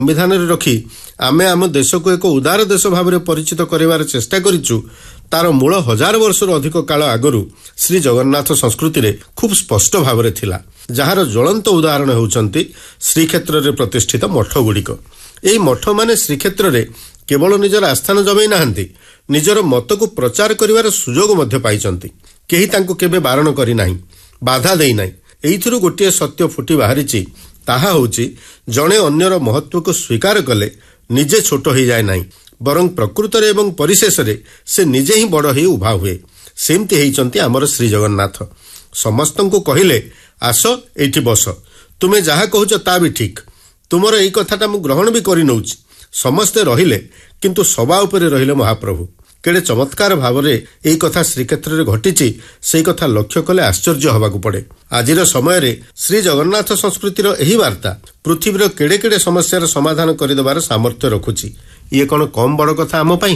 संविधान रखी आमे आम देश को एक उदार देश भाव परिचित करार चेष्टा करिचु तार मूल 1000 वर्ष अधिक काल आगरू श्री जगन्नाथ संस्कृति रे खूब स्पष्ट भाव में थिला जार ज्वलंत उदाहरण होउचंती श्रीक्षेत्र रे प्रतिष्ठित मठ गुड़िक। एई मठ माने श्रीक्षेत्र रे केवल निजर आस्थान जमई नाहंती निजर मत को प्रचार करिवार सुजोग मध्य पाइचंती। केही तांको केबे बारण करी नाही बाधा देई नाही। एइथिरु गोटिए सत्य फुटी बाहरिची ताहा होउची जणे अन्यर महत्व को स्वीकार कले निजे छोट हो जाए नाही बरं प्रकृत रे एवं परिशेष रे से निजे ही बड़ ही उभा हुए। सेमती हेइचंती हमर श्री जगन्नाथ। समस्तंको कहिले आस एठी बस तुमे जहा कहूच ता भी ठीक तुमर एई कथाटा मु ग्रहण भी करि नउची। समस्ते रहिले किंतु सभा उपरे रहिले महाप्रभु। केड़े चमत्कार भाव रे एई कथा श्रीक्षेत्र रे घटिची सेई कथा लक्ष्य कले आश्चर्य हबाकू पड़े। आजिर समय रे श्री जगन्नाथ संस्कृतिर एही वार्ता पृथ्वीर केड़े केड़े समस्यार समाधान करिदेबार सामर्थ्य रखुची। ये कौन कम बड़ कथा आम पाई?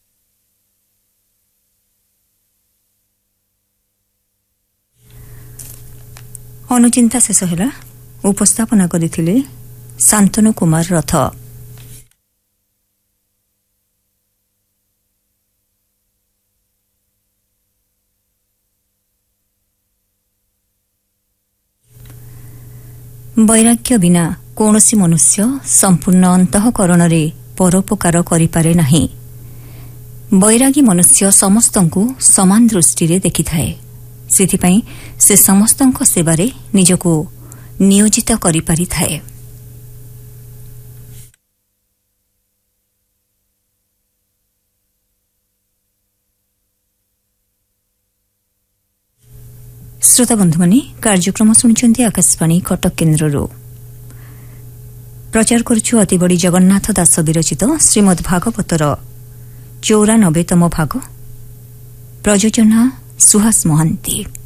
अनुचिंता शेष है। उपस्थापना करथिले शांतनु कुमार रथ। वैराग्य बिना कौनसी मनुष्य संपूर्ण अंतःकरण रे परोपकार करिपारे नाही। वैरागी मनुष्य समस्तंकु समान दृष्टि रे देखिथाए। सेथिपई से समस्तंक सेवारे निजको नियोजित करिपारि थाए। श्रोता बंधु माने कार्यक्रम सुनिचंती आकाशवाणी कटक केन्द्ररो। प्रचार करछु अति बड़ी जगन्नाथ दास विरचित श्रीमद् भागवतर 94तम भाग। प्रयोजना सुहास महांती।